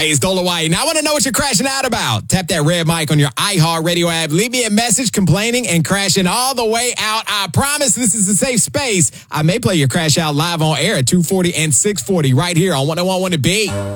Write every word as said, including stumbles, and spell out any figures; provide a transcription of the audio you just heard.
Blaze, Dola White. Now I want to know what you're crashing out about. Tap that red mic on your iHeartRadio app. Leave me a message complaining and crashing all the way out. I promise this is a safe space. I may play your crash out live on air at two forty and six forty right here on one oh one one The Beat.